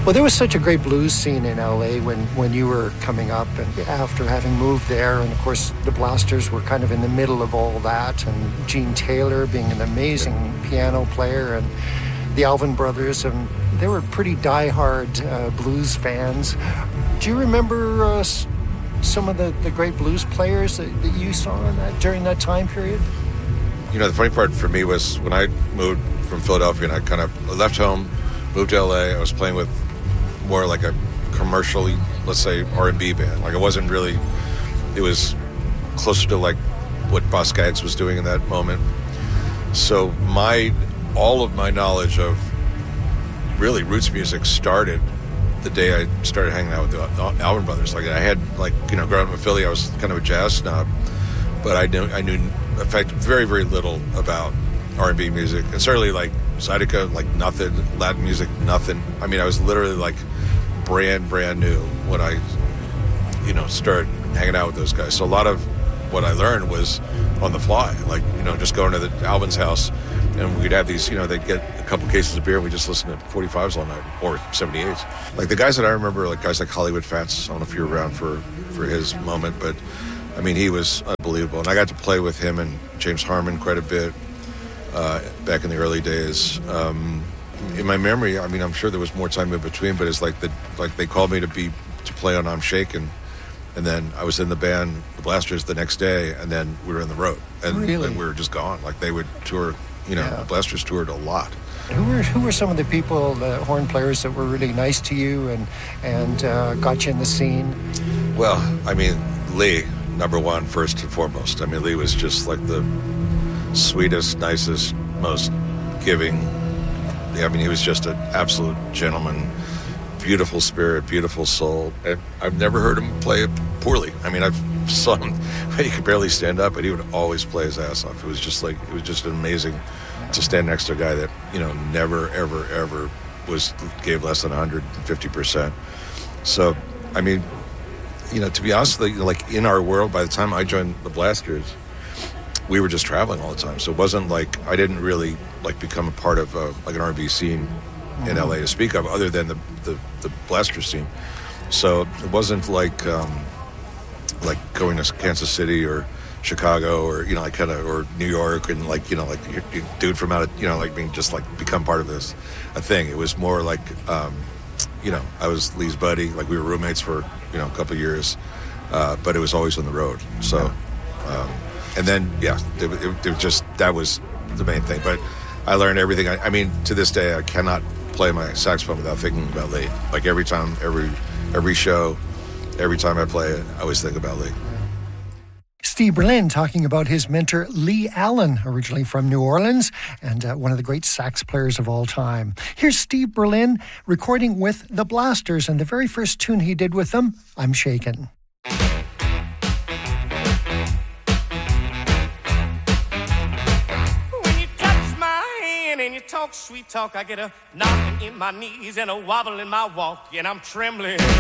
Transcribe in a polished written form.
Well, there was such a great blues scene in LA when you were coming up and after having moved there. And of course, the Blasters were kind of in the middle of all that. And Gene Taylor being an amazing piano player and the Alvin Brothers. And they were pretty diehard blues fans. Do you remember some of the great blues players that you saw during that time period? You know, the funny part for me was when I moved from Philadelphia and I kind of left home, moved to LA, I was playing with more like a commercially, let's say, R&B band. Like it wasn't really, it was closer to like what Boz Scaggs was doing in that moment. So all of my knowledge of really roots music started the day I started hanging out with the Alvin Brothers. Like I had, like, you know, growing up in Philly, I was kind of a jazz snob, but I knew in fact very, very little about R&B music, and certainly like Zydeco, like nothing, Latin music, nothing. I mean, I was literally like brand new when I, you know, started hanging out with those guys. So a lot of what I learned was on the fly, like, you know, just going to the Alvin's house, and we'd have these, you know, they'd get a couple cases of beer and we just listened to 45s all night, or 78s. Like the guys that I remember, like guys like Hollywood Fats, I don't know if you were around for his moment, but I mean, he was unbelievable. And I got to play with him and James Harmon quite a bit back in the early days. In my memory, I mean, I'm sure there was more time in between, but it's like they called me to play on I'm Shakin', and then I was in the band, the Blasters, the next day, and then we were in the road, and really? we were just gone. Like they would tour, you know, Yeah. The Blasters toured a lot. Who were some of the people, the horn players, that were really nice to you and got you in the scene? Well, I mean, Lee, number one, first and foremost. I mean, Lee was just like the sweetest, nicest, most giving. I mean, he was just an absolute gentleman, beautiful spirit, beautiful soul. And I've never heard him play poorly. I mean, I've saw him, he could barely stand up, but he would always play his ass off. It was just amazing to stand next to a guy that, you know, never, ever gave less than 150%. So, I mean, you know, to be honest with you, like in our world, by the time I joined the Blasters, we were just traveling all the time. So it wasn't like I didn't really like become a part of like an R&B scene in LA to speak of, other than the Blasters scene. So it wasn't like going to Kansas City or Chicago or, you know, like kind of, or New York, and like, you know, like you dude from out of, you know, like being just like become part of this a thing. It was more like, you know, I was Lee's buddy. Like we were roommates for, you know, a couple of years, but it was always on the road. So, and then, yeah, it just, that was the main thing. But I learned everything. I mean, to this day, I cannot play my saxophone without thinking about Lee. Like every time, every show, every time I play it, I always think about Lee. Steve Berlin talking about his mentor, Lee Allen, originally from New Orleans and one of the great sax players of all time. Here's Steve Berlin recording with the Blasters, and the very first tune he did with them, I'm Shakin'. When you touch my hand and you talk sweet talk, I get a knocking in my knees and a wobble in my walk, and I'm trembling.